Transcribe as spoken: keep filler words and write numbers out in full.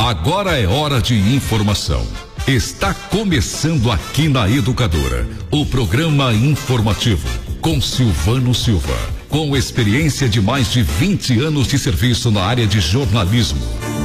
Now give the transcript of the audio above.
Agora é hora de informação. Está começando aqui na Educadora, o programa informativo com Silvano Silva, com experiência de mais de vinte anos de serviço na área de jornalismo.